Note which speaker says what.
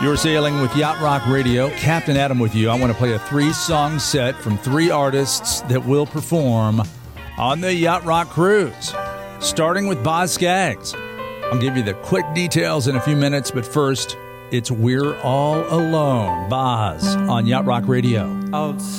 Speaker 1: You're sailing with Yacht Rock Radio. Captain Adam with you. I want to play a 3-song set from 3 artists that will perform on the Yacht Rock Cruise, starting with Boz Scaggs. I'll give you the quick details in a few minutes, but first, it's We're All Alone, Boz, on Yacht Rock Radio.